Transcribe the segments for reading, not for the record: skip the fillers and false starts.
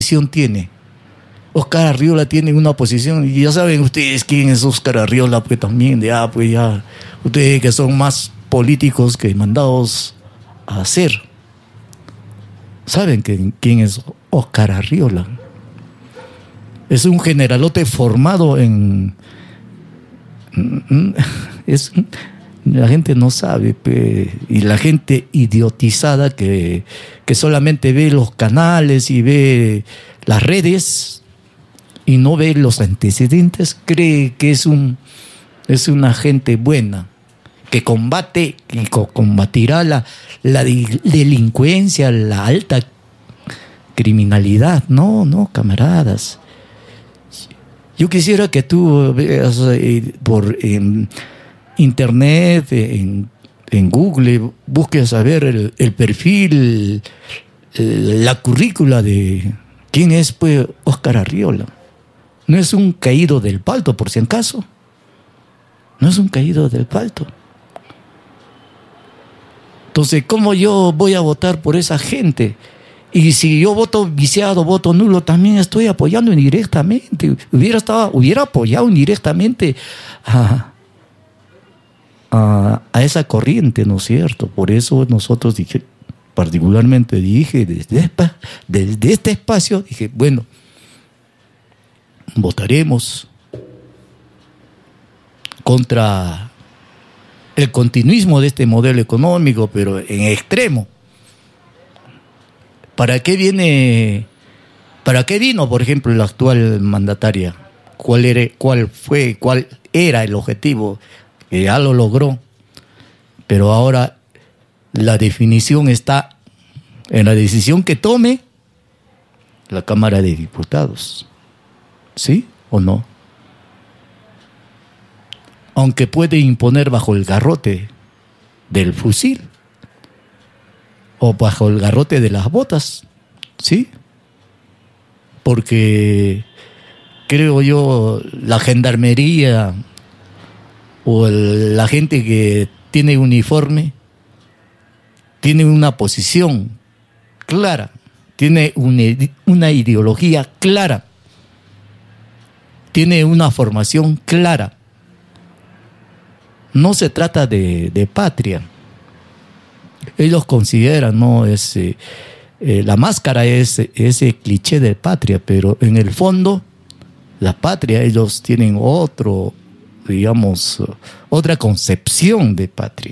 posición tiene? Óscar Arriola tiene una posición, y ya saben ustedes quién es Óscar Arriola, pues también, pues ya, ustedes que son más políticos que mandados a hacer, saben quién es Óscar Arriola. Es un generalote formado la gente no sabe, y la gente idiotizada que solamente ve los canales y ve las redes y no ve los antecedentes, cree que es una gente buena, que combate y combatirá la delincuencia, la alta criminalidad. No, camaradas. Yo quisiera que tú veas por internet, en Google, busques a ver el perfil, la currícula de quién es, pues, Óscar Arriola. No es un caído del palto, por si acaso. No es un caído del palto. Entonces, ¿cómo yo voy a votar por esa gente? Y si yo voto viciado, voto nulo, también estoy apoyando indirectamente. Hubiera apoyado indirectamente a esa corriente, ¿no es cierto? Por eso nosotros particularmente dije, desde este espacio, dije, bueno, votaremos contra el continuismo de este modelo económico, pero en extremo. ¿Para qué vino, por ejemplo, la actual mandataria? ¿Cuál era el objetivo? Que ya lo logró, pero ahora la definición está en la decisión que tome la Cámara de Diputados. ¿Sí o no? Aunque puede imponer bajo el garrote del fusil o bajo el garrote de las botas, ¿sí? Porque creo yo, la gendarmería o la gente que tiene uniforme tiene una posición clara, tiene una ideología clara, tiene una formación clara. No se trata de patria. Ellos consideran, ¿no? La máscara es ese cliché de patria, pero en el fondo, la patria, ellos tienen otra concepción de patria.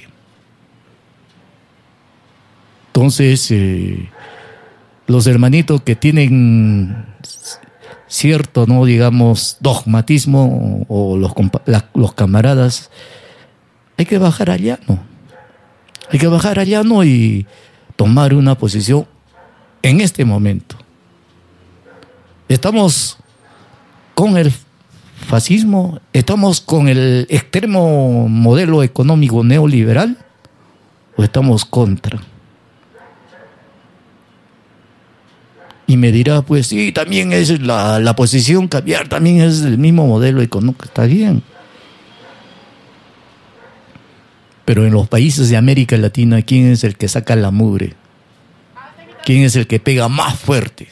Entonces, los hermanitos que tienen cierto, no digamos, dogmatismo, o los camaradas, hay que bajar al llano. Hay que bajar al llano y tomar una posición en este momento. Estamos con el fascismo, estamos con el extremo modelo económico neoliberal, o estamos contra. Y me dirá, pues sí, también es la posición cambiar, también es el mismo modelo económico, está bien. Pero en los países de América Latina, ¿quién es el que saca la mugre? ¿Quién es el que pega más fuerte?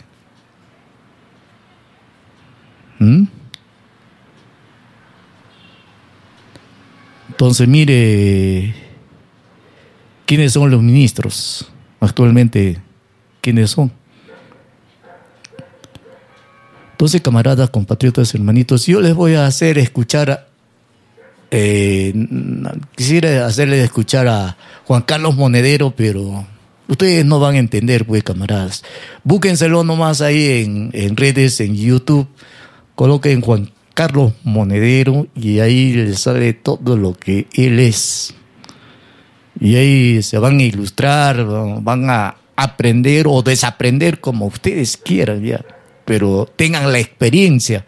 Entonces, mire, ¿quiénes son los ministros actualmente? ¿Quiénes son? Entonces, camaradas, compatriotas, hermanitos, yo les voy a hacer escuchar, quisiera hacerles escuchar a Juan Carlos Monedero, pero ustedes no van a entender, pues, camaradas. Búsquenselo nomás ahí en redes, en YouTube, coloquen Juan Carlos Monedero y ahí les sale todo lo que él es. Y ahí se van a ilustrar, van a aprender o desaprender como ustedes quieran, ya. Pero tengan la experiencia.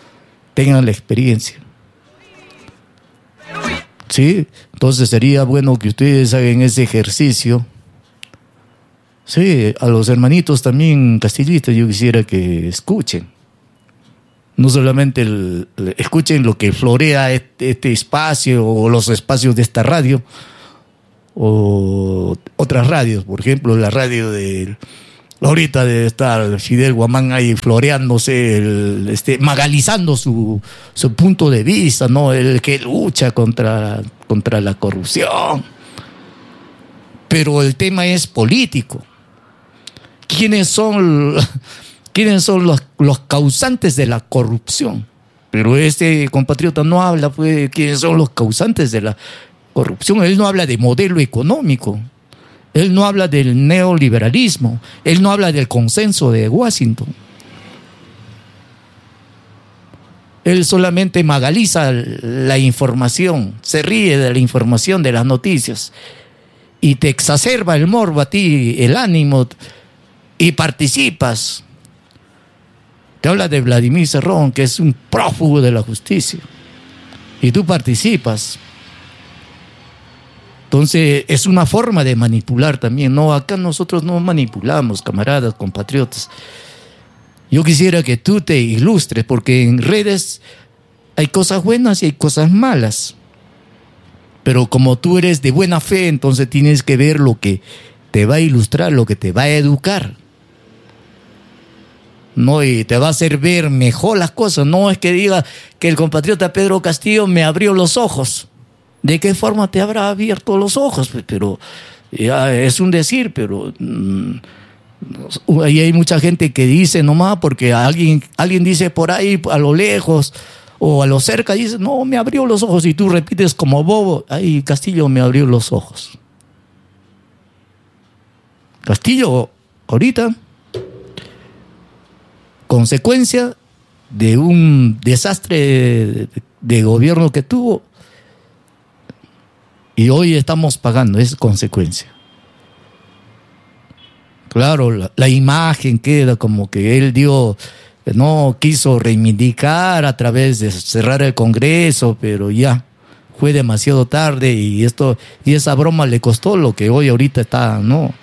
¿Sí? Entonces sería bueno que ustedes hagan ese ejercicio. Sí, a los hermanitos también castillistas yo quisiera que escuchen. No solamente escuchen lo que florea este espacio o los espacios de esta radio o otras radios, por ejemplo la radio del Ahorita debe estar Fidel Guamán ahí floreándose, magalizando su punto de vista, ¿no? El que lucha contra la corrupción. Pero el tema es político. ¿Quiénes son los causantes de la corrupción? Pero este compatriota no habla, pues, de quiénes son los causantes de la corrupción. Él no habla de modelo económico. Él no habla del neoliberalismo. Él no habla del consenso de Washington. Él solamente magaliza la información, se ríe de la información, de las noticias, y te exacerba el morbo a ti, el ánimo, y participas. Te habla de Vladimir Cerrón, que es un prófugo de la justicia, y tú participas. Entonces, es una forma de manipular también. No, acá nosotros no manipulamos, camaradas, compatriotas. Yo quisiera que tú te ilustres, porque en redes hay cosas buenas y hay cosas malas. Pero como tú eres de buena fe, entonces tienes que ver lo que te va a ilustrar, lo que te va a educar. No, y te va a hacer ver mejor las cosas. No es que diga que el compatriota Pedro Castillo me abrió los ojos. ¿De qué forma te habrá abierto los ojos? Pero ya es un decir, pero ahí hay mucha gente que dice nomás porque alguien dice por ahí a lo lejos o a lo cerca, dice, no, me abrió los ojos, y tú repites como bobo, ay, Castillo me abrió los ojos. Castillo, ahorita, consecuencia de un desastre de gobierno que tuvo, y hoy estamos pagando, es consecuencia. Claro, la imagen queda como que él no quiso reivindicar a través de cerrar el Congreso, pero ya fue demasiado tarde, y esa broma le costó lo que hoy ahorita está, ¿no?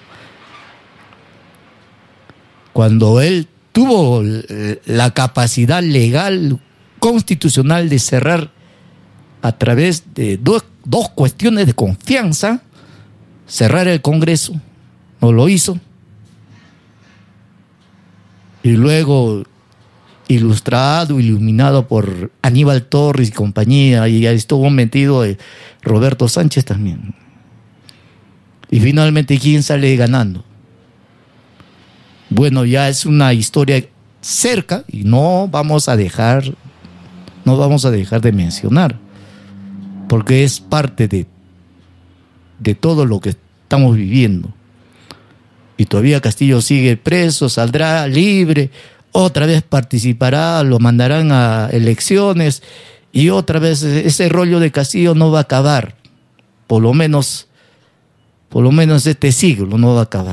Cuando él tuvo la capacidad legal, constitucional, de cerrar a través de dos cuestiones de confianza, cerrar el Congreso, no lo hizo. Y luego, iluminado por Aníbal Torres y compañía, y ahí estuvo metido Roberto Sánchez también. Y finalmente, ¿quién sale ganando? Bueno, ya es una historia cerca, y no vamos a dejar de mencionar, porque es parte de todo lo que estamos viviendo. Y todavía Castillo sigue preso, saldrá libre, otra vez participará, lo mandarán a elecciones, y otra vez ese rollo de Castillo no va a acabar. Por lo menos este siglo no va a acabar.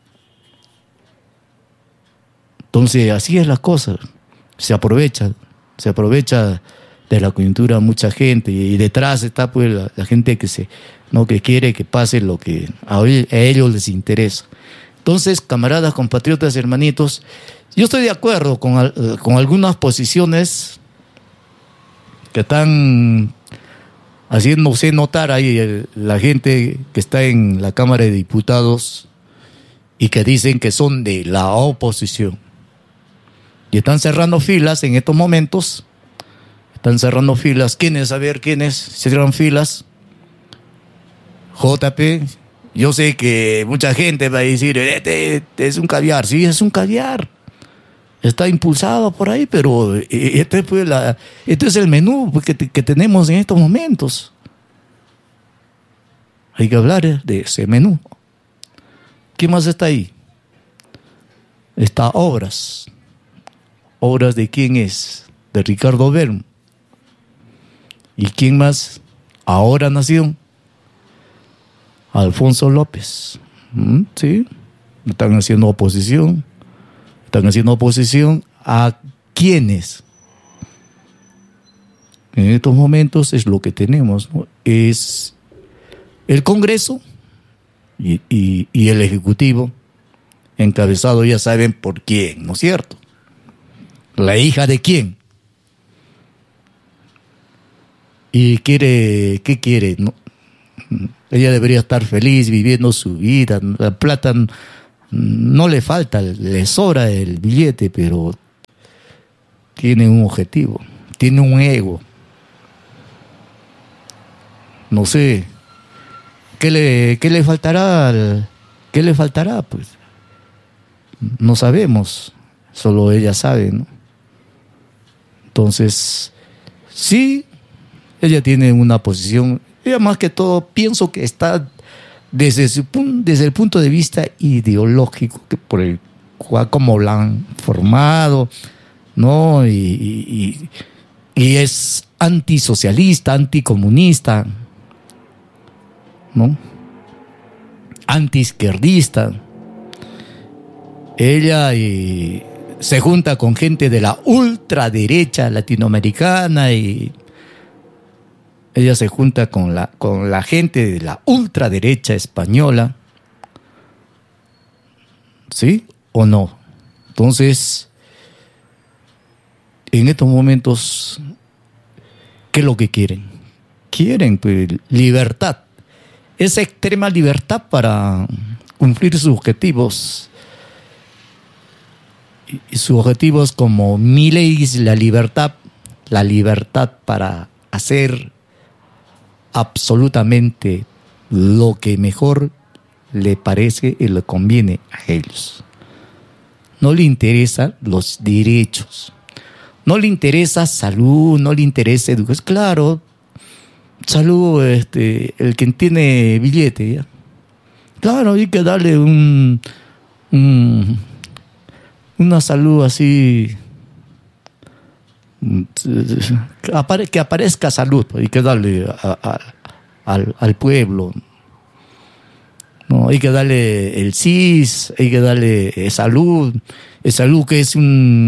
Entonces, así es la cosa. Se aprovecha de la coyuntura mucha gente, y detrás está pues la gente que quiere que pase lo que a ellos les interesa. Entonces, camaradas, compatriotas, hermanitos, yo estoy de acuerdo con algunas posiciones que están haciéndose notar ahí la gente que está en la Cámara de Diputados y que dicen que son de la oposición. Y están cerrando filas en estos momentos. ¿Quiénes? A ver, ¿quiénes cierran filas? JP. Yo sé que mucha gente va a decir, este es un caviar. Sí, es un caviar. Está impulsado por ahí, pero este es el menú que tenemos en estos momentos. Hay que hablar de ese menú. ¿Qué más está ahí? Está Obras. ¿Obras de quién es? De Ricardo Berm. ¿Y quién más? Ahora Nación. Alfonso López. Sí, están haciendo oposición. ¿Están haciendo oposición a quiénes? En estos momentos es lo que tenemos, ¿no? Es el Congreso y el Ejecutivo, encabezado, ya saben por quién, ¿no es cierto? ¿La hija de quién? ¿Y qué quiere? ¿No? Ella debería estar feliz viviendo su vida. La plata no le falta, le sobra el billete, pero tiene un objetivo, tiene un ego. No sé, ¿qué le faltará? ¿Qué le faltará? Pues no sabemos, solo ella sabe, ¿no? Entonces, sí, ella tiene una posición, ella más que todo pienso que está desde el punto de vista ideológico, que por el cual como la han formado, ¿no? Y es antisocialista, anticomunista, ¿no? Antiizquierdista. Ella se junta con gente de la ultraderecha latinoamericana y ella se junta con la gente de la ultraderecha española. ¿Sí o no? Entonces, en estos momentos, ¿qué es lo que quieren? Quieren, pues, libertad. Esa extrema libertad para cumplir sus objetivos. Y sus objetivos como Milei, la libertad para hacer absolutamente lo que mejor le parece y le conviene a ellos. No le interesan los derechos, no le interesa salud, no le interesa educación. Claro, salud, el que tiene billete, ¿ya? Claro, hay que darle una salud así, que aparezca salud, hay que darle al pueblo, ¿no? Hay que darle el CIS, hay que darle salud que es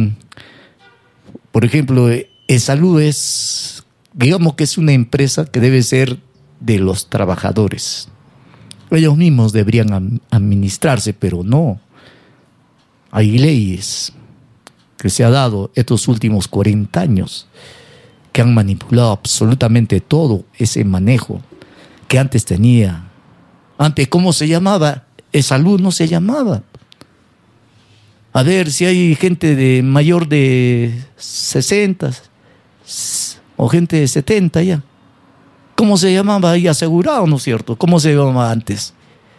por ejemplo, salud es, digamos que es una empresa que debe ser de los trabajadores. Ellos mismos deberían administrarse, pero no. Hay leyes que se ha dado estos últimos 40 años que han manipulado absolutamente todo ese manejo que antes tenía. Antes, ¿cómo se llamaba? Salud no se llamaba. A ver, si hay gente de mayor de 60 o gente de 70 ya. ¿Cómo se llamaba ahí? Asegurado, ¿no es cierto? ¿Cómo se llamaba antes?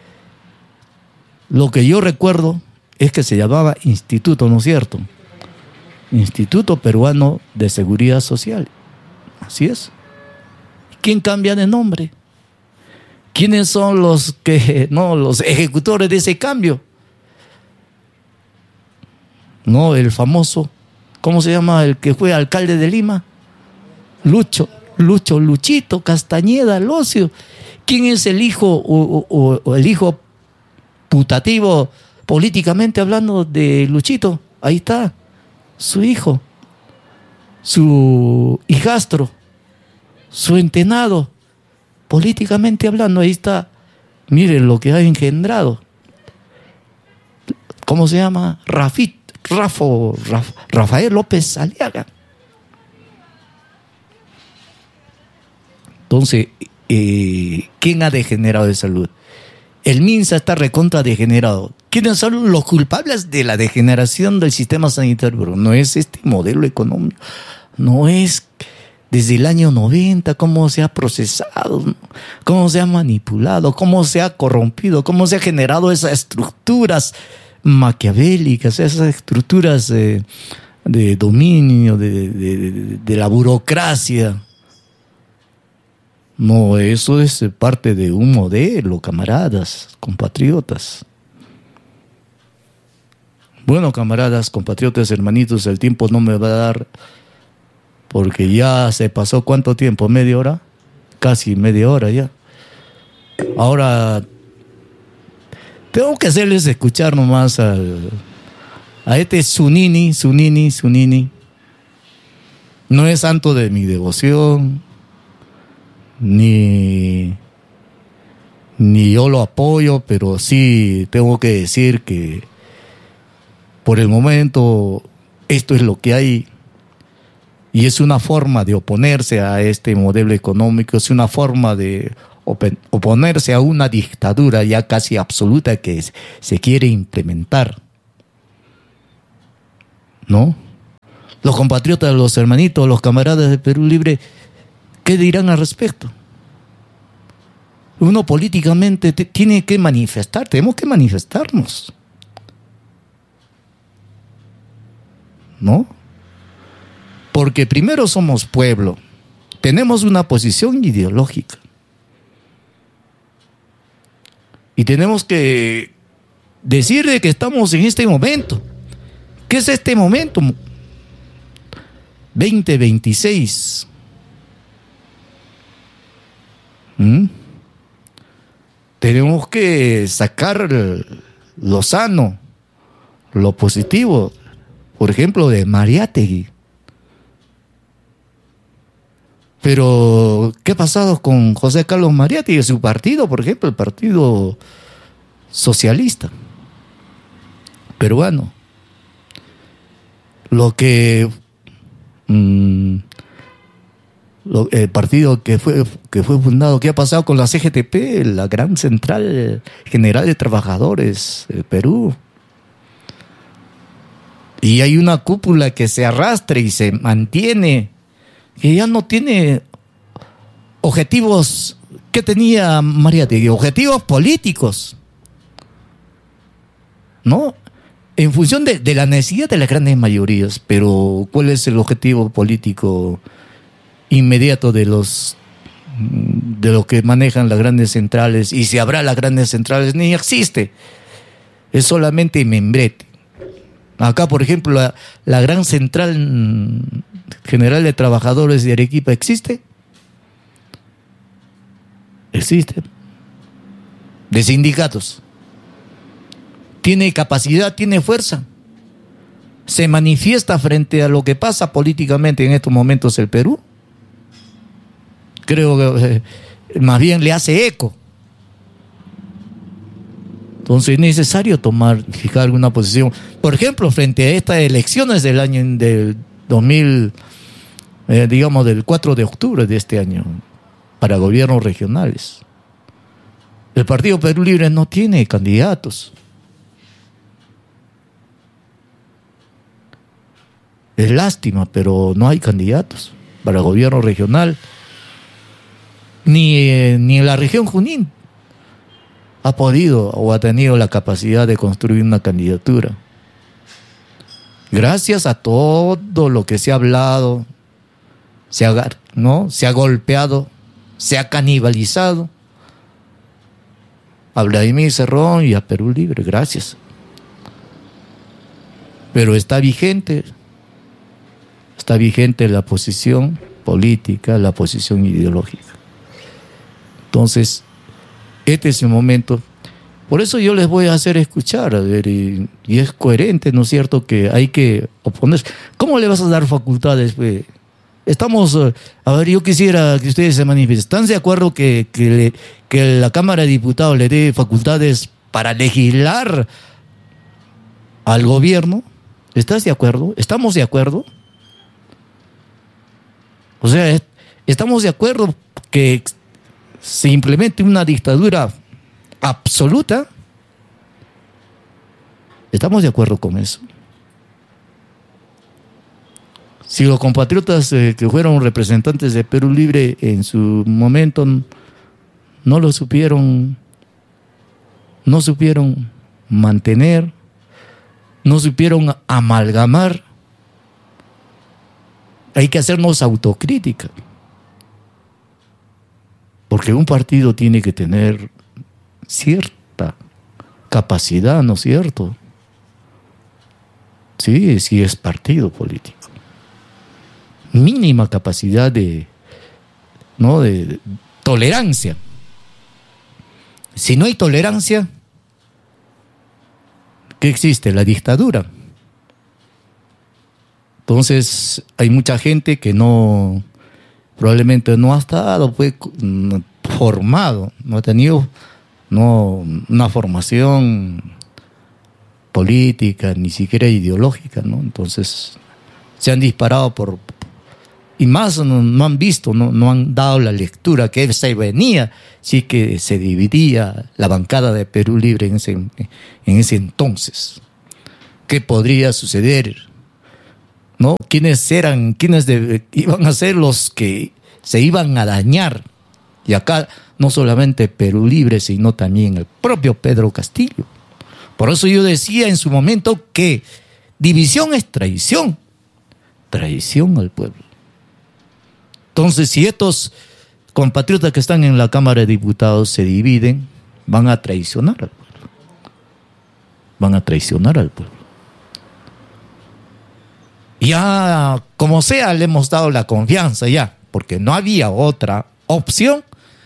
Lo que yo recuerdo es que se llamaba Instituto, ¿no es cierto? Instituto Peruano de Seguridad Social. Así es. ¿Quién cambia de nombre? ¿Quiénes son los ejecutores de ese cambio? No, el famoso, ¿cómo se llama? El que fue alcalde de Lima. Luchito Castañeda Locio. ¿Quién es el hijo o el hijo putativo políticamente hablando de Luchito? Ahí está, su hijo, su hijastro, su entenado, políticamente hablando, ahí está. Miren lo que ha engendrado. ¿Cómo se llama? Rafael López Aliaga. Entonces, ¿quién ha degenerado de salud? El MINSA está recontra degenerado. ¿Quiénes son los culpables de la degeneración del sistema sanitario? Pero no es este modelo económico, no es desde el año 90 cómo se ha procesado, cómo se ha manipulado, cómo se ha corrompido, cómo se ha generado esas estructuras maquiavélicas, esas estructuras de dominio, de la burocracia. No, eso es parte de un modelo, camaradas, compatriotas. Bueno, camaradas, compatriotas, hermanitos, el tiempo no me va a dar porque ya se pasó ¿cuánto tiempo? ¿Media hora? Casi media hora ya. Ahora tengo que hacerles escuchar nomás a este Zunini. No es santo de mi devoción, ni yo lo apoyo, pero sí tengo que decir que por el momento esto es lo que hay y es una forma de oponerse a este modelo económico, es una forma de oponerse a una dictadura ya casi absoluta que se quiere implementar, ¿no? Los compatriotas, los hermanitos, los camaradas de Perú Libre, ¿qué dirán al respecto? Uno políticamente tiene que manifestar, tenemos que manifestarnos, ¿no? Porque primero somos pueblo, tenemos una posición ideológica y tenemos que decir de que estamos en este momento. ¿Qué es este momento? 2026. Tenemos que sacar lo sano, lo positivo, por ejemplo, de Mariátegui. Pero, ¿qué ha pasado con José Carlos Mariátegui y su partido, por ejemplo, el Partido Socialista Peruano? Lo que el partido que fue fundado, ¿qué ha pasado con la CGTP, la Gran Central General de Trabajadores del Perú? Y hay una cúpula que se arrastra y se mantiene, que ya no tiene objetivos. ¿Qué tenía Mariátegui? Objetivos políticos, ¿no? En función de la necesidad de las grandes mayorías. Pero ¿cuál es el objetivo político inmediato de lo que manejan las grandes centrales? Y si habrá las grandes centrales, ni existe. Es solamente membrete. Acá, por ejemplo, la Gran Central General de Trabajadores de Arequipa, ¿existe? Existe. De sindicatos. Tiene capacidad, tiene fuerza. Se manifiesta frente a lo que pasa políticamente en estos momentos el Perú. Creo que más bien le hace eco. Entonces es necesario fijar alguna posición. Por ejemplo, frente a estas elecciones del año del 2000, digamos del 4 de octubre de este año, para gobiernos regionales. El Partido Perú Libre no tiene candidatos. Es lástima, pero no hay candidatos para gobierno regional. Ni en la región Junín ha podido o ha tenido la capacidad de construir una candidatura. Gracias a todo lo que se ha hablado, se ha golpeado, se ha canibalizado a Vladimir Cerrón y a Perú Libre, gracias. Pero está vigente la posición política, la posición ideológica. Entonces, este es el momento. Por eso yo les voy a hacer escuchar, a ver, y es coherente, ¿no es cierto?, que hay que oponerse. ¿Cómo le vas a dar facultades? Estamos, a ver, yo quisiera que ustedes se manifiesten. ¿Están de acuerdo que la Cámara de Diputados le dé facultades para legislar al gobierno? ¿Estás de acuerdo? ¿Estamos de acuerdo? O sea, estamos de acuerdo que se implemente una dictadura absoluta. ¿Estamos de acuerdo con eso? Si los compatriotas que fueron representantes de Perú Libre en su momento no lo supieron, no supieron mantener, no supieron amalgamar, hay que hacernos autocrítica. Porque un partido tiene que tener cierta capacidad, ¿no es cierto? Sí es partido político. Mínima capacidad de tolerancia. Si no hay tolerancia, ¿qué existe? La dictadura. Entonces hay mucha gente que probablemente no ha estado formado, no ha tenido una formación política, ni siquiera ideológica, ¿no? Entonces se han disparado por y más no han visto, no han dado la lectura que se venía, sí que se dividía la bancada de Perú Libre en ese entonces. ¿Qué podría suceder? ¿No? ¿Quiénes iban a ser los que se iban a dañar? Y acá no solamente Perú Libre, sino también el propio Pedro Castillo. Por eso yo decía en su momento que división es traición. Traición al pueblo. Entonces, si estos compatriotas que están en la Cámara de Diputados se dividen, van a traicionar al pueblo. Van a traicionar al pueblo. Ya, como sea, le hemos dado la confianza ya, porque no había otra opción.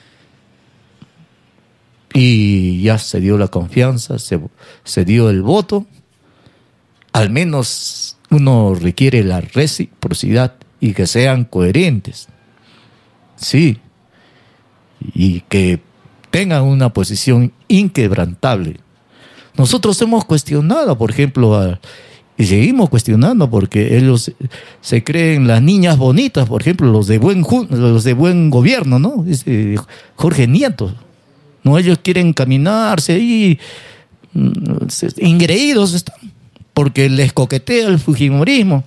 Y ya se dio la confianza, se dio el voto. Al menos uno requiere la reciprocidad y que sean coherentes. Sí. Y que tengan una posición inquebrantable. Nosotros hemos cuestionado, por ejemplo, y seguimos cuestionando porque ellos se creen las niñas bonitas, por ejemplo, los de buen gobierno, ¿no? Jorge Nieto. No, ellos quieren caminarse y ingreídos están, porque les coquetea el fujimorismo.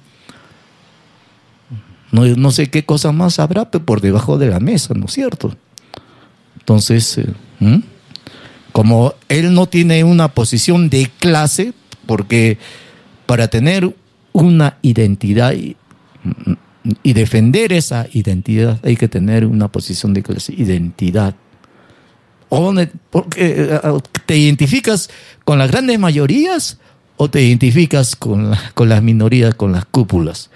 No sé qué cosa más habrá por debajo de la mesa, ¿no es cierto? Entonces, como él no tiene una posición de clase, porque para tener una identidad y defender esa identidad hay que tener una posición de clase, identidad. Porque te identificas con las grandes mayorías o te identificas con las minorías, con las cúpulas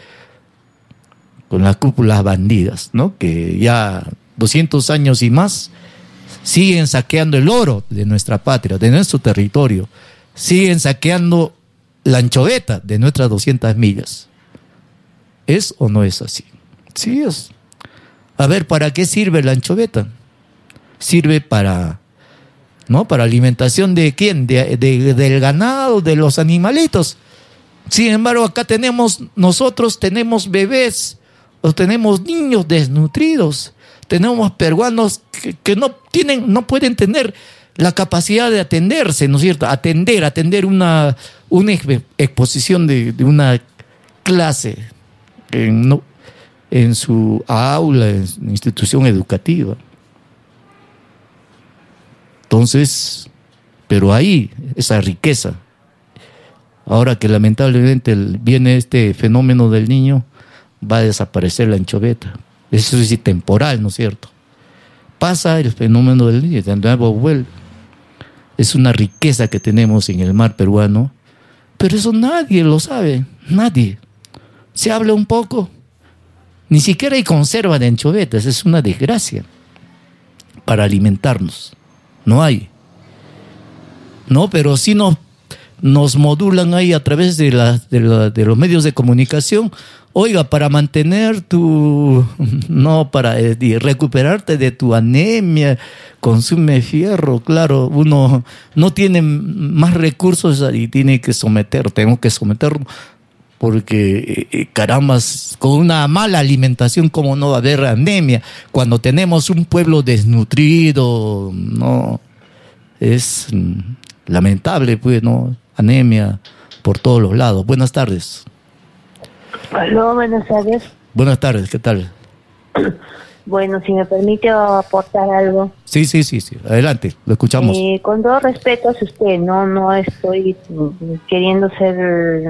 bandidas, ¿no? Que ya 200 años y más siguen saqueando el oro de nuestra patria, de nuestro territorio, siguen saqueando la anchoveta de nuestras 200 millas. ¿Es o no es así? Sí es. A ver, ¿para qué sirve la anchoveta? Sirve para alimentación de ¿quién? Del ganado, de los animalitos. Sin embargo, acá nosotros tenemos bebés, o tenemos niños desnutridos, tenemos peruanos que no pueden tener la capacidad de atenderse, ¿no es cierto? Atender una exposición de una clase en su aula, en su institución educativa. Entonces, pero ahí, esa riqueza. Ahora que lamentablemente viene este fenómeno del niño, va a desaparecer la anchoveta. Eso es temporal, ¿no es cierto? Pasa el fenómeno del niño, de nuevo vuelve. Es una riqueza que tenemos en el mar peruano, pero eso nadie lo sabe, nadie. Se habla un poco, ni siquiera hay conserva de anchovetas, es una desgracia para alimentarnos. No hay. No, pero sí nos modulan ahí a través de los medios de comunicación. Oiga, para mantener para recuperarte de tu anemia, consume fierro. Claro, uno no tiene más recursos y tenemos que someternos, porque caramba, con una mala alimentación, ¿cómo no va a haber anemia? Cuando tenemos un pueblo desnutrido, no, es lamentable, pues, ¿no? Anemia por todos los lados. Buenas tardes. Aló, buenas tardes. Buenas tardes, ¿qué tal? Bueno, si me permite aportar algo. Sí, adelante, lo escuchamos. Con todo respeto a usted, no estoy queriendo ser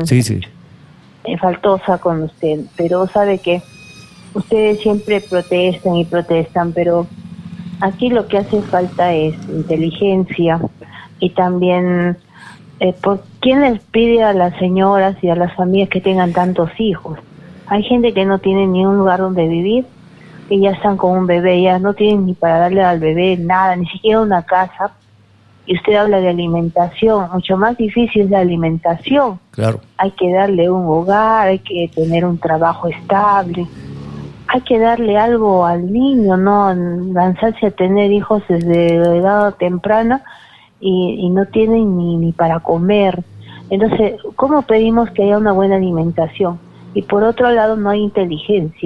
faltosa con usted, pero sabe que ustedes siempre protestan, pero aquí lo que hace falta es inteligencia y también ¿por quién les pide a las señoras y a las familias que tengan tantos hijos? Hay gente que no tiene ni un lugar donde vivir y ya están con un bebé, ya no tienen ni para darle al bebé nada, ni siquiera una casa. Y usted habla de alimentación, mucho más difícil es la alimentación. Claro. Hay que darle un hogar, hay que tener un trabajo estable, hay que darle algo al niño, no lanzarse a tener hijos desde edad temprana y no tienen ni para comer. Entonces, ¿cómo pedimos que haya una buena alimentación? Y por otro lado, no hay inteligencia.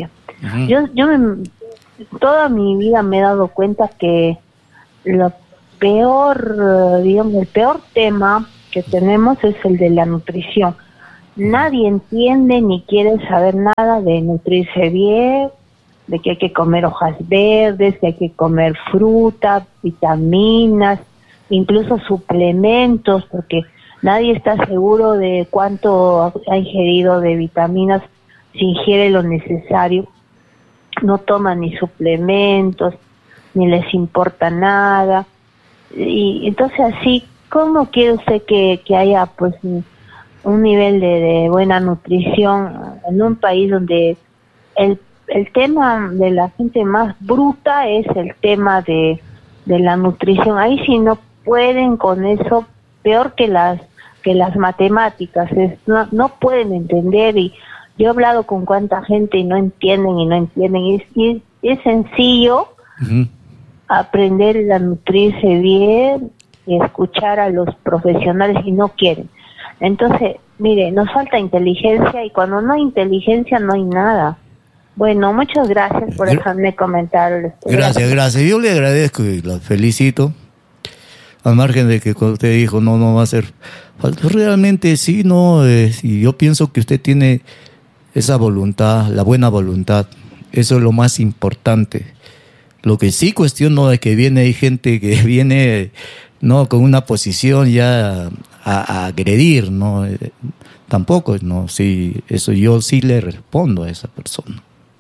Uh-huh. Toda mi vida me he dado cuenta que lo peor, digamos, el peor tema que tenemos es el de la nutrición. Nadie entiende ni quiere saber nada de nutrirse bien, de que hay que comer hojas verdes, que hay que comer fruta, vitaminas, incluso suplementos, porque nadie está seguro de cuánto ha ingerido de vitaminas, si ingiere lo necesario. No toman ni suplementos, ni les importa nada. Y entonces así, ¿cómo quiere usted que haya pues un nivel de buena nutrición en un país donde el tema de la gente más bruta es el tema de la nutrición? Ahí sí no pueden con eso, peor que las matemáticas, no pueden entender. Y yo he hablado con cuánta gente y no entienden, y es sencillo uh-huh. aprender a nutrirse bien y escuchar a los profesionales, y no quieren. Entonces, mire, nos falta inteligencia, y cuando no hay inteligencia no hay nada. Bueno, muchas gracias por dejarme comentar. Gracias. Yo le agradezco y la felicito. Al margen de que cuando usted dijo no va a ser falta, realmente sí, no, y yo pienso que usted tiene esa voluntad, la buena voluntad. Eso es lo más importante. Lo que sí cuestiono es que hay gente que viene no con una posición ya a agredir, no, tampoco, no, sí, eso yo sí le respondo a esa persona.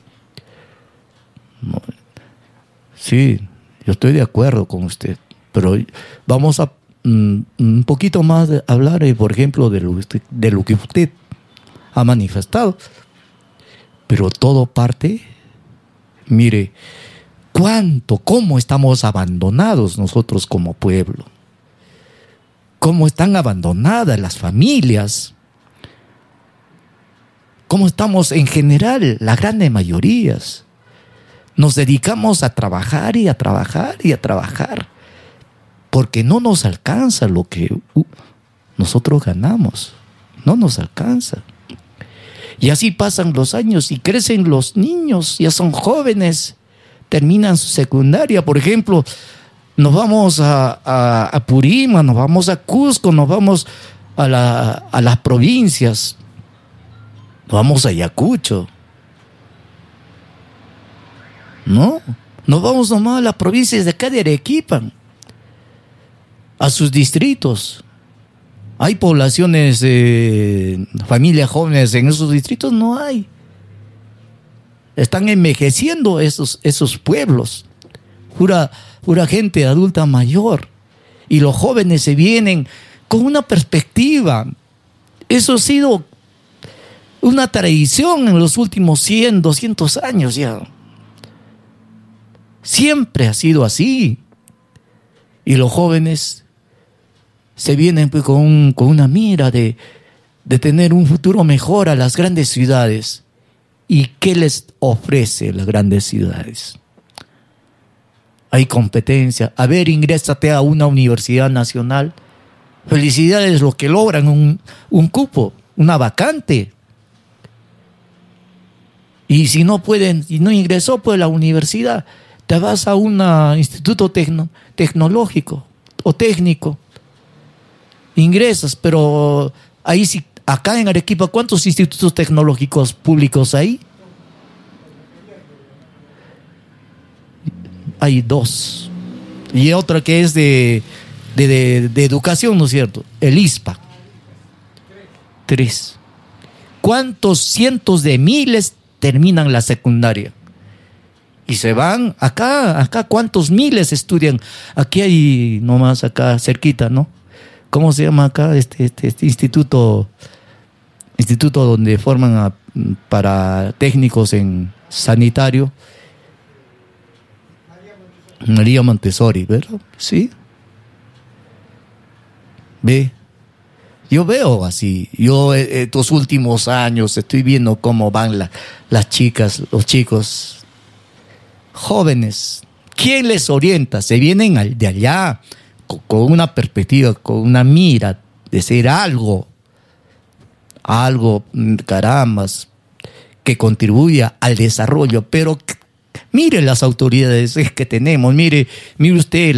No, sí, yo estoy de acuerdo con usted, pero vamos a un poquito más de hablar, por ejemplo, de lo que usted ha manifestado. Pero todo parte, mire, cómo estamos abandonados nosotros como pueblo, cómo están abandonadas las familias, cómo estamos en general, la gran mayoría. Nos dedicamos a trabajar y a trabajar y a trabajar, porque no nos alcanza lo que nosotros ganamos, no nos alcanza. Y así pasan los años y crecen los niños, ya son jóvenes, terminan su secundaria. Por ejemplo, nos vamos a Purima, nos vamos a Cusco, nos vamos a las provincias, nos vamos a Ayacucho. No, nos vamos nomás a las provincias de acá de Arequipa, a sus distritos. ¿Hay poblaciones, familias jóvenes en esos distritos? No hay. Están envejeciendo esos pueblos. Pura gente adulta mayor. Y los jóvenes se vienen con una perspectiva. Eso ha sido una tradición en los últimos 100, 200 años ya. Siempre ha sido así. Y los jóvenes se vienen pues con una mira de tener un futuro mejor a las grandes ciudades. ¿Y qué les ofrece las grandes ciudades? Hay competencia. A ver, ingrésate a una universidad nacional. Felicidades los que logran un cupo, una vacante. Y si no pueden, y no ingresó pues a la universidad, te vas a un instituto tecnológico o técnico. Ingresas, pero ahí sí, acá en Arequipa, ¿cuántos institutos tecnológicos públicos hay? Hay 2. Y otra que es de educación, ¿no es cierto? El ISPA. 3. ¿Cuántos cientos de miles terminan la secundaria? Y se van acá ¿cuántos miles estudian? Aquí hay nomás acá cerquita, ¿no? ¿Cómo se llama acá este instituto donde forman para técnicos en sanitario? María Montessori, ¿verdad? Sí. Ve. Yo veo así. Yo estos últimos años estoy viendo cómo van las chicas, los chicos jóvenes. ¿Quién les orienta? Se vienen de allá con una perspectiva, con una mira de ser algo, carambas, que contribuya al desarrollo, pero mire las autoridades que tenemos, mire usted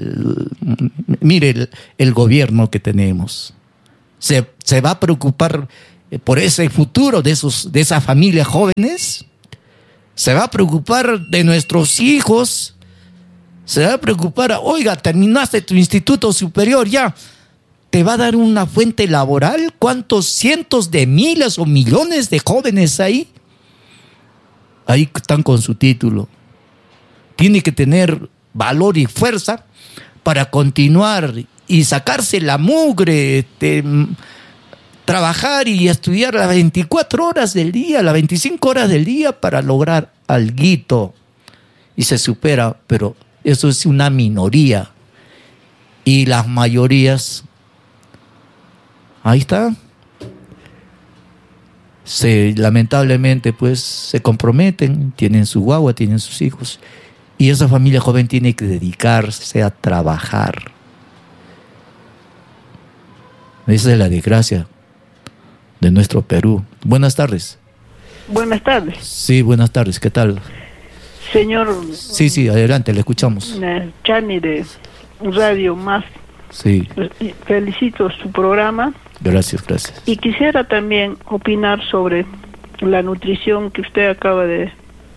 mire el gobierno que tenemos. ¿Se va a preocupar por ese futuro de esas familias jóvenes? ¿Se va a preocupar de nuestros hijos? ¿Se va a preocupar? Oiga, terminaste tu instituto superior ya. ¿Te va a dar una fuente laboral? ¿Cuántos cientos de miles o millones de jóvenes hay? Ahí están con su título. Tiene que tener valor y fuerza para continuar y sacarse la mugre, trabajar y estudiar las 24 horas del día, las 25 horas del día para lograr alguito. Y se supera, pero eso es una minoría. Y las mayorías, ahí está. Lamentablemente pues se comprometen, tienen su guagua, tienen sus hijos, y esa familia joven tiene que dedicarse a trabajar. Esa es la desgracia de nuestro Perú. Buenas tardes. Buenas tardes. Sí, buenas tardes, ¿qué tal? Señor. Sí, adelante, le escuchamos. Chani de Radio Más. Sí. Felicito su programa. Gracias. Y quisiera también opinar sobre la nutrición que usted acaba de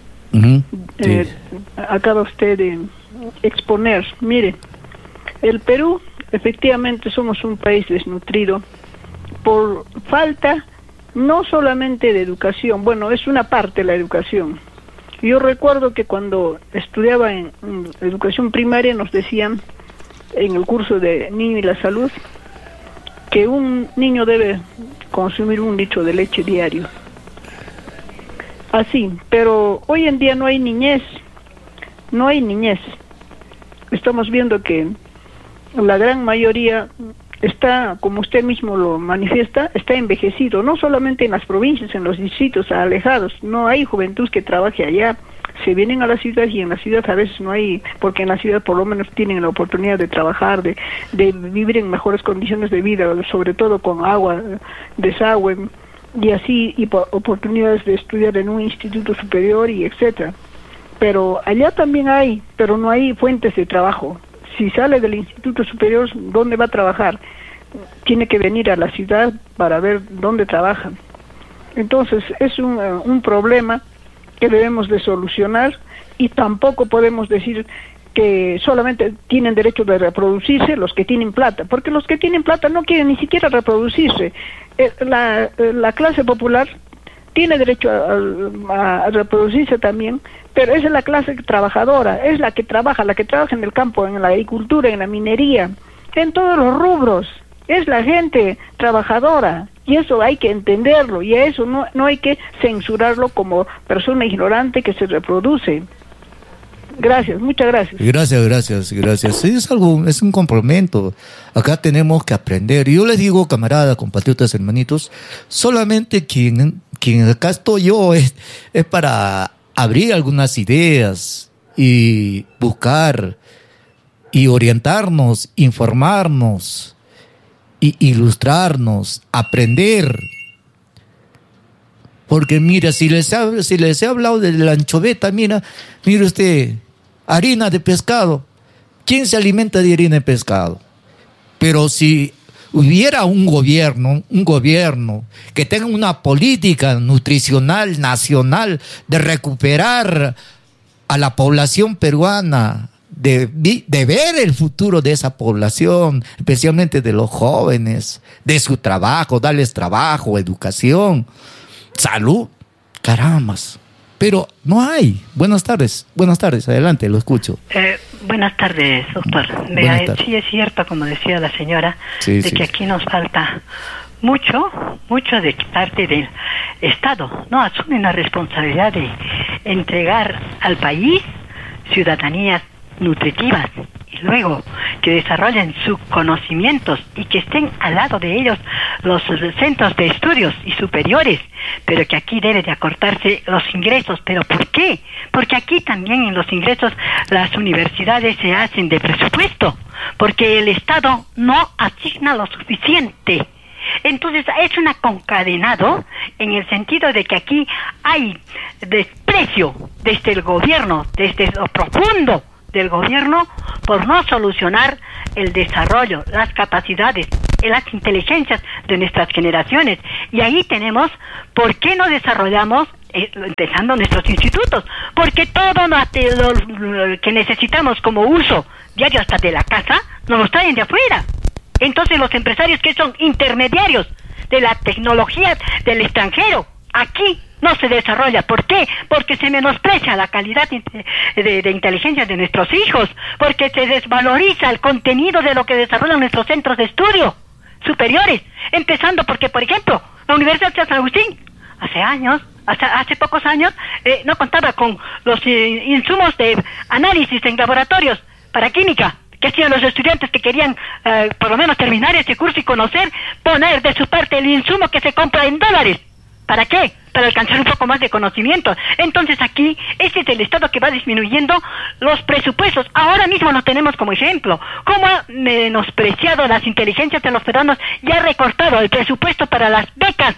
acaba usted de exponer. Mire, el Perú efectivamente somos un país desnutrido por falta no solamente de educación, bueno, es una parte de la educación. Yo recuerdo que cuando estudiaba en educación primaria nos decían en el curso de Niño y la Salud que un niño debe consumir 1 litro de leche diario. Así, pero hoy en día no hay niñez. Estamos viendo que la gran mayoría está, como usted mismo lo manifiesta, está envejecido, no solamente en las provincias, en los distritos alejados. No hay juventud que trabaje allá. Se vienen a la ciudad y en la ciudad a veces no hay, porque en la ciudad por lo menos tienen la oportunidad de trabajar, de vivir en mejores condiciones de vida, sobre todo con agua, desagüe, y así, y oportunidades de estudiar en un instituto superior y etcétera. Pero allá también hay, pero no hay fuentes de trabajo. Si sale del instituto superior, ¿dónde va a trabajar? Tiene que venir a la ciudad para ver dónde trabajan. Entonces es un problema que debemos de solucionar, y tampoco podemos decir que solamente tienen derecho de reproducirse los que tienen plata, porque los que tienen plata no quieren ni siquiera reproducirse. La clase popular tiene derecho a reproducirse también, pero esa es la clase trabajadora, es la que trabaja en el campo, en la agricultura, en la minería, en todos los rubros. Es la gente trabajadora, y eso hay que entenderlo, y a eso no hay que censurarlo como persona ignorante que se reproduce. Gracias, muchas gracias. Gracias. Sí, es un complemento. Acá tenemos que aprender. Yo les digo, camaradas, compatriotas, hermanitos, solamente quien acá estoy yo es para abrir algunas ideas y buscar y orientarnos, informarnos, y ilustrarnos, aprender. Porque mira, si les he hablado de la anchoveta, mire usted, harina de pescado. ¿Quién se alimenta de harina de pescado? Pero si hubiera un gobierno que tenga una política nutricional nacional de recuperar a la población peruana, de ver el futuro de esa población, especialmente de los jóvenes, de su trabajo, darles trabajo, educación, salud, carambas. Pero no hay. Buenas tardes, adelante, lo escucho. Buenas tardes, doctor. Sí, es cierto, como decía la señora, que aquí nos falta mucho de parte del Estado. No asumen la responsabilidad de entregar al país ciudadanías nutritivas, y luego que desarrollen sus conocimientos y que estén al lado de ellos los centros de estudios y superiores, pero que aquí debe de acortarse los ingresos. ¿Pero por qué? Porque aquí también en los ingresos las universidades se hacen de presupuesto, porque el Estado no asigna lo suficiente. Entonces es un concadenado en el sentido de que aquí hay desprecio desde el gobierno, desde lo profundo del gobierno, por no solucionar el desarrollo, las capacidades, las inteligencias de nuestras generaciones. Y ahí tenemos, ¿por qué no desarrollamos, empezando nuestros institutos? Porque todo lo que necesitamos como uso diario hasta de la casa, nos lo traen de afuera. Entonces los empresarios que son intermediarios de la tecnología del extranjero, aquí no se desarrolla. ¿Por qué? Porque se menosprecia la calidad de inteligencia de nuestros hijos, porque se desvaloriza el contenido de lo que desarrollan nuestros centros de estudio superiores, empezando porque, por ejemplo, la Universidad de San Agustín, hace pocos años, no contaba con los insumos de análisis en laboratorios para química, que hacían los estudiantes que querían por lo menos terminar ese curso y conocer, poner de su parte el insumo que se compra en dólares. ¿Para qué? Para alcanzar un poco más de conocimiento. Entonces aquí, este es el Estado que va disminuyendo los presupuestos. Ahora mismo lo tenemos como ejemplo. ¿Cómo ha menospreciado las inteligencias de los peruanos y ha recortado el presupuesto para las becas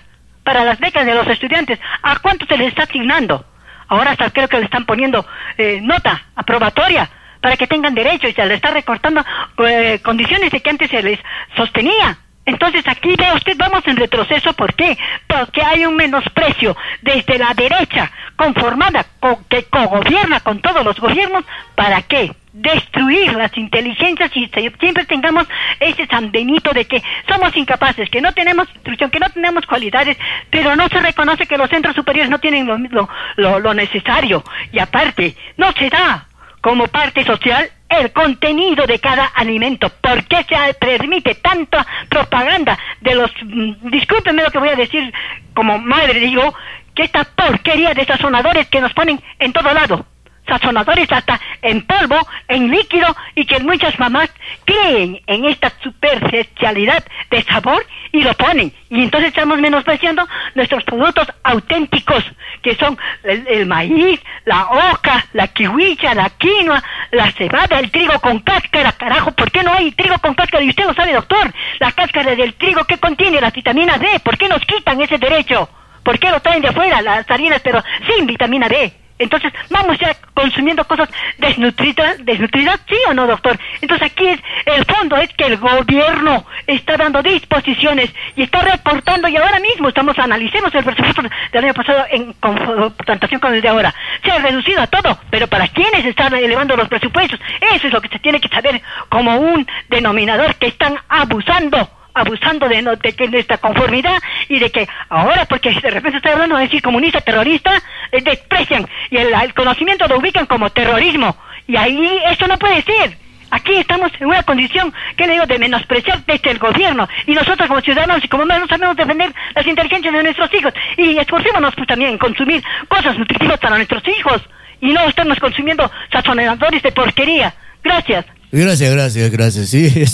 de los estudiantes? ¿A cuánto se les está asignando? Ahora hasta creo que le están poniendo nota aprobatoria para que tengan derecho y se les está recortando condiciones de que antes se les sostenía. Entonces aquí ve usted, vamos en retroceso. ¿Por qué? Porque hay un menosprecio desde la derecha conformada, que cogobierna con todos los gobiernos. ¿Para qué? Destruir las inteligencias y siempre tengamos ese sanbenito de que somos incapaces, que no tenemos instrucción, que no tenemos cualidades, pero no se reconoce que los centros superiores no tienen lo necesario. Y aparte, no se da como parte social el contenido de alimento alimento. ¿Por qué se permite tanta propaganda de los, discúlpenme lo que voy a decir como madre, digo, que esta porquería de sazonadores que nos ponen en todo lado? Sazonadores hasta en polvo, en líquido, y que muchas mamás creen en esta superficialidad de sabor y lo ponen. Y entonces estamos menospreciando nuestros productos auténticos, que son el maíz, la oca, la kiwicha, la quinoa, la cebada, el trigo con cáscara. Carajo, ¿por qué no hay trigo con cáscara? Y usted lo sabe, doctor. La cáscara del trigo, ¿qué contiene? Las vitaminas D. ¿Por qué nos quitan ese derecho? ¿Por qué lo traen de afuera, las harinas, pero sin vitamina D? Entonces, ¿vamos ya consumiendo cosas desnutridas, ¿sí o no, doctor? Entonces aquí el fondo es que el gobierno está dando disposiciones y está reportando, y ahora mismo analicemos el presupuesto del año pasado en confrontación con el de ahora. Se ha reducido a todo, pero ¿para quiénes están elevando los presupuestos? Eso es lo que se tiene que saber como un denominador, que están abusando de que nuestra conformidad, y de que ahora, porque de repente está hablando de decir comunista, terrorista, desprecian y el conocimiento lo ubican como terrorismo, y ahí eso no puede ser. Aquí estamos en una condición, que le digo, de menospreciar desde el gobierno, y nosotros como ciudadanos y como no sabemos defender las inteligencias de nuestros hijos, y esforcémonos pues también en consumir cosas nutritivas para nuestros hijos y no estamos consumiendo sazonadores de porquería. Gracias. Gracias.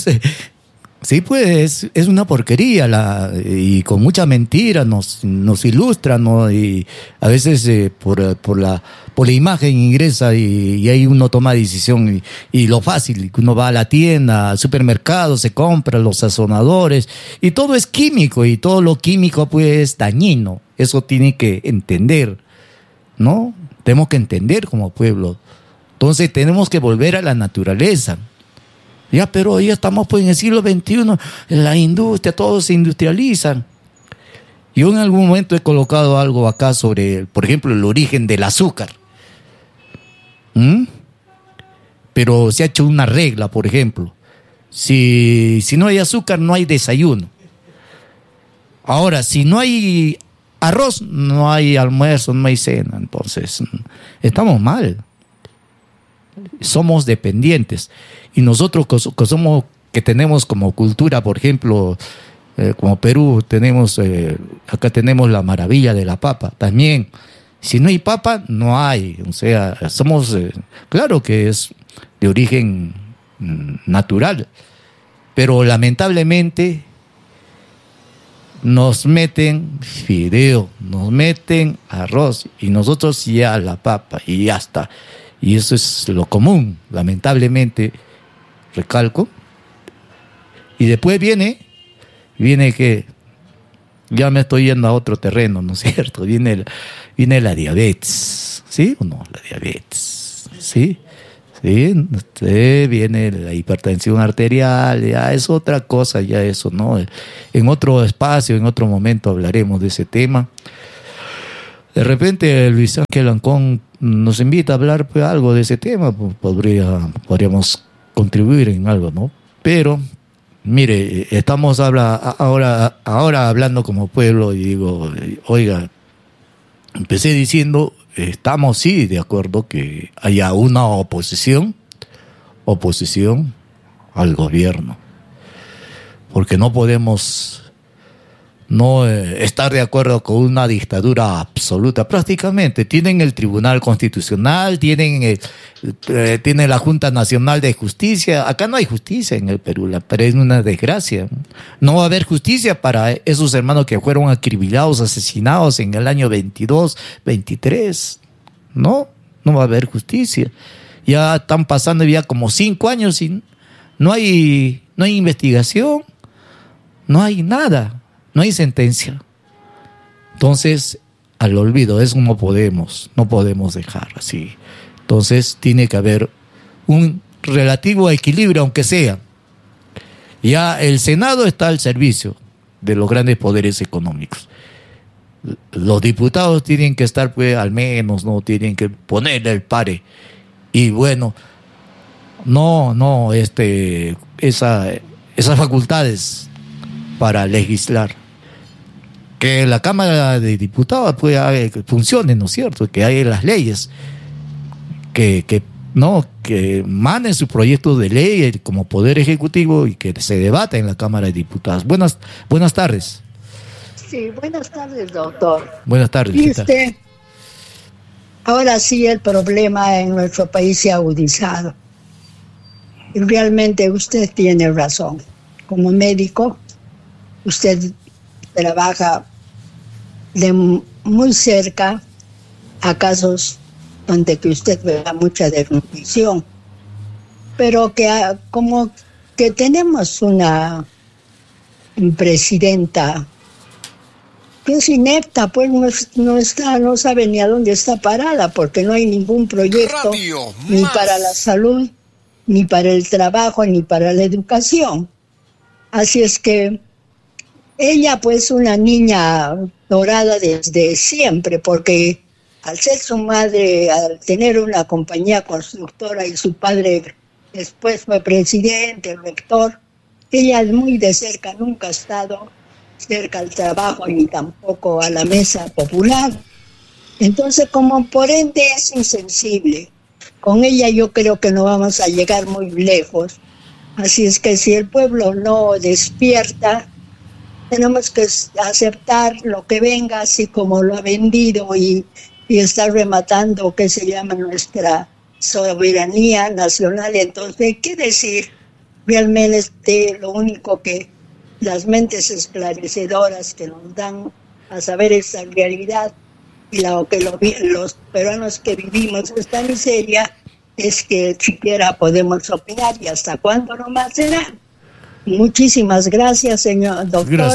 Sí, pues es una porquería, y con mucha mentira nos ilustran, ¿no? Y a veces por la imagen ingresa y ahí uno toma decisión, y lo fácil, uno va a la tienda, al supermercado, se compra los sazonadores y todo es químico, y todo lo químico pues es dañino. Eso tiene que entender, ¿no? Tenemos que entender como pueblo. Entonces tenemos que volver a la naturaleza. Ya, pero ya estamos pues en el siglo XXI, en la industria, todos se industrializan. Yo en algún momento he colocado algo acá sobre, por ejemplo, el origen del azúcar. Pero se ha hecho una regla, por ejemplo. Si no hay azúcar, no hay desayuno. Ahora, si no hay arroz, no hay almuerzo, no hay cena. Entonces, estamos mal. Somos dependientes. Y nosotros que tenemos como cultura, por ejemplo, como Perú, acá tenemos la maravilla de la papa. También, si no hay papa, no hay. O sea, somos, claro que es de origen natural, pero lamentablemente nos meten fideo, nos meten arroz, y nosotros ya la papa, y ya está. Y eso es lo común, lamentablemente, recalco. Y después viene que ya me estoy yendo a otro terreno, ¿no es cierto? Viene la diabetes, ¿sí o no? La diabetes, ¿sí? Sí, viene la hipertensión arterial, ya es otra cosa, ya eso, ¿no? En otro espacio, en otro momento hablaremos de ese tema. De repente Luis Ángel Ancón nos invita a hablar pues, algo de ese tema, pues, podríamos contribuir en algo, ¿no? Pero, mire, estamos ahora hablando como pueblo y digo, oiga, empecé diciendo, estamos sí de acuerdo que haya una oposición al gobierno, porque no podemos no estar de acuerdo con una dictadura absoluta. Prácticamente tienen el Tribunal Constitucional, tienen la Junta Nacional de Justicia. Acá no hay justicia en el Perú, pero es una desgracia. No va a haber justicia para esos hermanos que fueron acribillados, asesinados en el año 22, 23. No va a haber justicia. Ya están pasando ya como 5 años y no hay investigación, no hay nada. No hay sentencia. Entonces, al olvido, eso no podemos dejar así. Entonces, tiene que haber un relativo equilibrio, aunque sea. Ya el Senado está al servicio de los grandes poderes económicos. Los diputados tienen que estar, pues, al menos, no tienen que ponerle el pare. Y bueno, esas facultades para legislar. Que la Cámara de Diputados pues, funcione, ¿no es cierto? Que haya las leyes, que manen su proyecto de ley como Poder Ejecutivo y que se debata en la Cámara de Diputados. Buenas tardes. Sí, buenas tardes, doctor. Buenas tardes. ¿Viste? Ahora sí el problema en nuestro país se ha agudizado. Y realmente usted tiene razón. Como médico, usted trabaja de muy cerca a casos donde que usted vea mucha desnutrición, pero que como que tenemos una presidenta que es inepta, pues no sabe ni a dónde está parada, porque no hay ningún proyecto ni para la salud, ni para el trabajo, ni para la educación. Así es que ella pues una niña dorada desde siempre, porque al ser su madre, al tener una compañía constructora y su padre después fue presidente, rector, ella muy de cerca, nunca ha estado cerca al trabajo ni tampoco a la mesa popular. Entonces, como por ende es insensible, con ella yo creo que no vamos a llegar muy lejos. Así es que si el pueblo no despierta, tenemos que aceptar lo que venga, así como lo ha vendido y está rematando, que se llama nuestra soberanía nacional. Entonces, ¿qué decir? Realmente lo único que las mentes esclarecedoras que nos dan a saber esta realidad y lo que los peruanos que vivimos esta miseria es que siquiera podemos opinar, y hasta cuándo nomás será. Muchísimas gracias, señor doctor.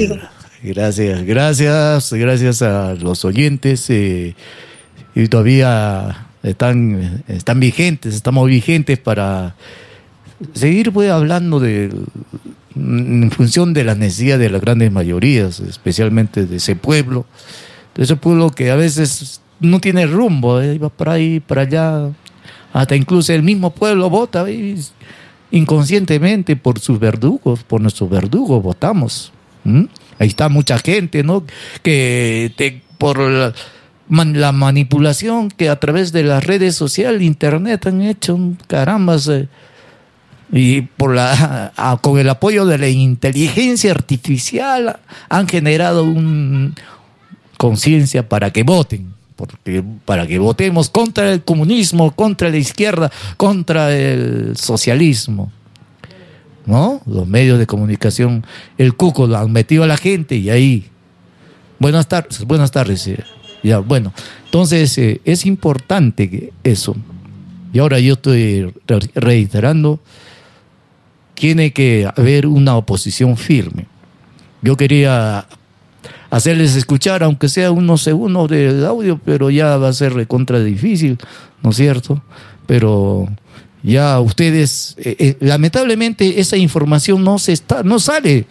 Gracias a los oyentes y todavía están vigentes, estamos vigentes para seguir pues hablando en función de las necesidades de las grandes mayorías, especialmente de ese pueblo que a veces no tiene rumbo, va para ahí, para allá, hasta incluso el mismo pueblo vota inconscientemente por nuestros verdugos votamos. Ahí está mucha gente, ¿no? Que por la manipulación que a través de las redes sociales, internet han hecho carambas, y con el apoyo de la inteligencia artificial han generado conciencia para que voten. Para que votemos contra el comunismo, contra la izquierda, contra el socialismo, ¿no? Los medios de comunicación, el cuco lo han metido a la gente y ahí. Buenas tardes. Ya, bueno, entonces es importante eso. Y ahora yo estoy reiterando, tiene que haber una oposición firme. Yo quería hacerles escuchar, aunque sea unos segundos del audio, pero ya va a ser recontra difícil, ¿no es cierto? Pero ya ustedes, lamentablemente esa información no sale.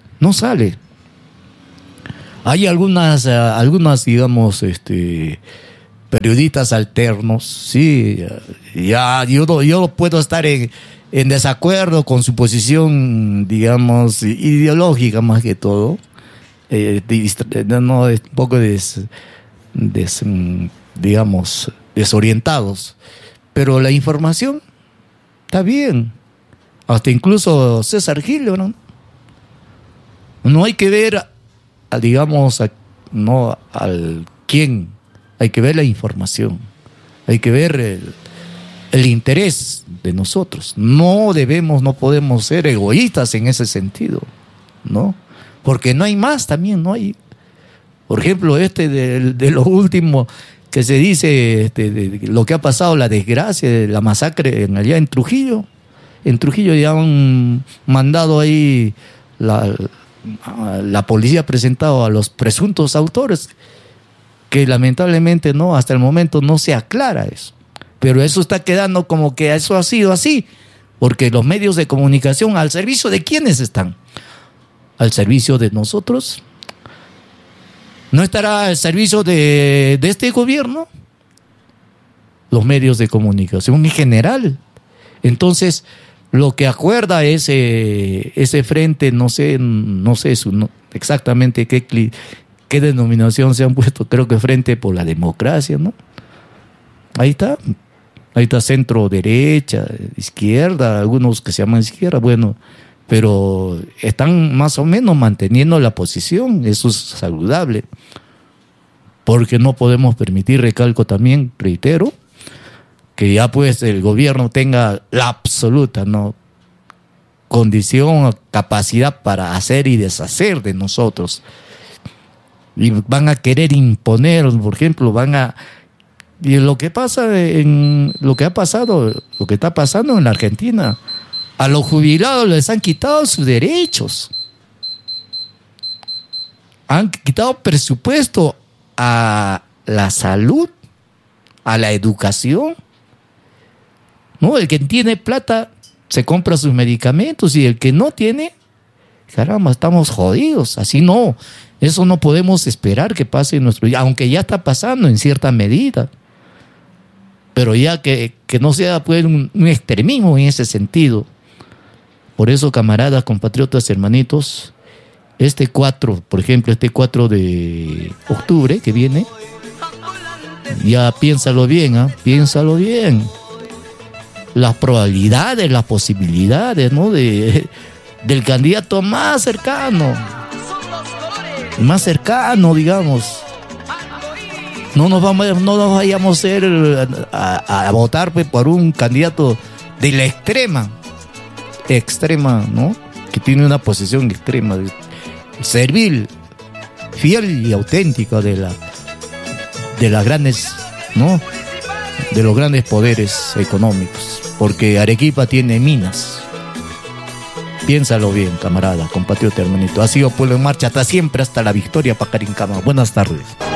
Hay algunas digamos, periodistas alternos, sí, ya yo puedo estar en desacuerdo con su posición, digamos, ideológica más que todo, un poco digamos, desorientados, pero la información está bien, hasta incluso César Gil, no hay que ver, digamos, no al quién, hay que ver la información, hay que ver el interés de nosotros. No podemos ser egoístas en ese sentido, ¿no? Porque no hay más también, no hay. Por ejemplo, de lo último que se dice, de lo que ha pasado, la desgracia de la masacre allá en Trujillo. En Trujillo ya han mandado ahí, la policía ha presentado a los presuntos autores, que lamentablemente no, hasta el momento no se aclara eso. Pero eso está quedando como que eso ha sido así, porque los medios de comunicación, ¿al servicio de quiénes están? ¿Al servicio de nosotros? ¿No estará al servicio de este gobierno? Los medios de comunicación en general. Entonces, lo que acuerda ese frente, no sé exactamente qué denominación se han puesto, creo que Frente por la Democracia, ¿no? Ahí está centro derecha, izquierda, algunos que se llaman izquierda, bueno, pero están más o menos manteniendo la posición, eso es saludable, porque no podemos permitir, recalco también, reitero, que ya pues el gobierno tenga la absoluta, ¿no?, condición, capacidad para hacer y deshacer de nosotros. Y van a querer imponer, por ejemplo, y lo que está pasando en la Argentina, a los jubilados les han quitado sus derechos, han quitado presupuesto a la salud, a la educación, ¿no? El que tiene plata se compra sus medicamentos, y el que no tiene, caramba, estamos jodidos. Así no, eso no podemos esperar que pase en nuestro día, aunque ya está pasando en cierta medida. Pero ya que no sea pues un extremismo en ese sentido. Por eso, camaradas, compatriotas, hermanitos, por ejemplo, este 4 de octubre que viene, ya piénsalo bien, piénsalo bien. Las probabilidades, las posibilidades, ¿no?, del candidato más cercano, digamos. No nos vayamos a votar pues, por un candidato de la extrema, ¿no?, que tiene una posición extrema, servil, fiel y auténtica de las grandes, ¿no?, de los grandes poderes económicos, porque Arequipa tiene minas. Piénsalo bien, camarada, compatriota, hermanito. Ha sido Pueblo en Marcha, hasta siempre, hasta la victoria, Pacarincama. Buenas tardes.